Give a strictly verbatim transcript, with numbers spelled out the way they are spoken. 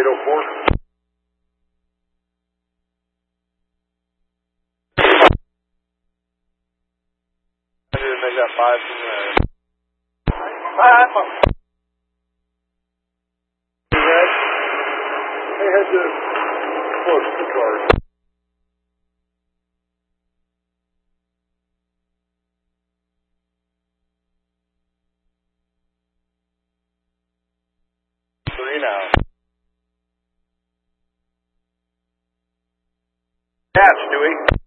oh four. I didn't make that five from there. Five. Red. They had to close the charge. Three now. Catch, Dewey.